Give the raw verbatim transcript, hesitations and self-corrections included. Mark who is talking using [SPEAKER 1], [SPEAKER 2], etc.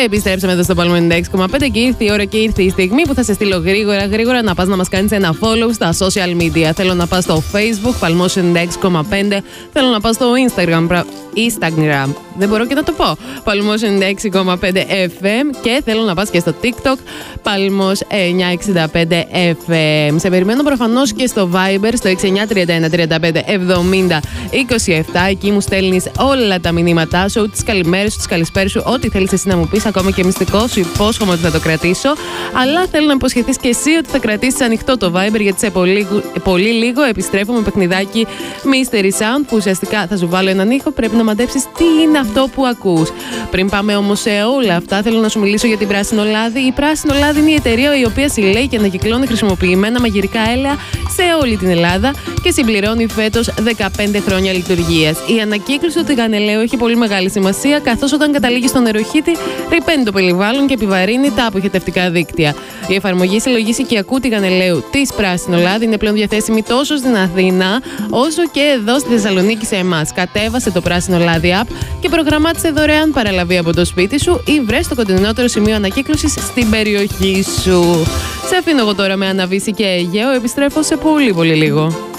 [SPEAKER 1] Επιστρέψαμε εδώ στο Palm ενενήντα έξι κόμμα πέντε και ήρθε η ώρα και ήρθε η στιγμή που θα σε στείλω γρήγορα γρήγορα να πας να μας κάνεις ένα follow στα social media. Θέλω να πας στο Facebook, Palmos ενενήντα έξι κόμμα πέντε. Θέλω να πας στο Instagram, Instagram. Δεν μπορώ και να το πω. Palmos ενενήντα έξι κόμμα πέντε εφ εμ. Και θέλω να πας και στο TikTok, Palmos εννιακόσια εξήντα πέντε εφ εμ. Σε περιμένω προφανώς και στο Viber, στο έξι εννιά τρία ένα τρία πέντε εβδομήντα είκοσι επτά. Εκεί μου στέλνεις όλα τα μηνύματά σου, τις καλημέρες σου, τις καλησπέρες σου, ό,τι θέλεις εσύ να μου πεις, ακόμα και μυστικό σου υπόσχομαι ότι θα το κρατήσω. Αλλά θέλω να υποσχεθείς και εσύ ότι θα κρατήσεις ανοιχτό το Viber, γιατί σε πολύ, πολύ λίγο επιστρέφω με παιχνιδάκι Mystery Sound, που ουσιαστικά θα σου βάλω έναν ήχο, πρέπει να μαντέψεις τι είναι αυτό που ακούς. Πριν πάμε όμως σε όλα αυτά, θέλω να σου μιλήσω για την Πράσινο Λάδι. Η Πράσινο Λάδι είναι η εταιρεία η οποία συλλέγει και ανακυκλώνει χρησιμοποιημένα μαγειρικά έλαια σε όλη την Ελλάδα και συμπληρώνει φέτος δεκαπέντε χρόνια λειτουργίας. Η ανακύκλωση του τηγανελαίου έχει πολύ μεγάλη σημασία, καθώς όταν καταλήγει στον νεροχύτη ρυπαίνει το περιβάλλον και επιβαρύνει τα αποχετευτικά δίκτυα. Η εφαρμογή συλλογής οικιακού τηγανελαίου της Πράσινο Λάδι είναι πλέον διαθέσιμη τόσο στην Αθήνα όσο και εδώ στη Θεσσαλονίκη σε εμάς. Κατέβασε το Πράσινο Λάδι app και προγραμμάτισε δωρεάν παραλαβή από το σπίτι σου ή βρες το κοντινότερο σημείο ανακύκλωσης στην περιοχή σου. Σε αφήνω εγώ τώρα με Αναβίση και Αιγαίο, επιστρέφω σε πολύ πολύ λίγο.